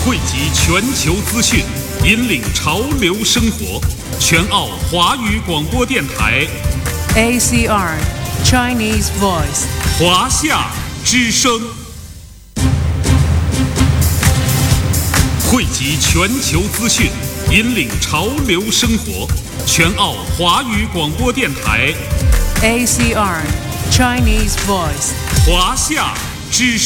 汇集全球资讯，引领潮流生活。全澳华语广播电台 ACR Chinese Voice 华夏之声，汇集全球资讯，引领潮流生活。全澳华语广播电台 ACR Chinese Voice 华夏之声。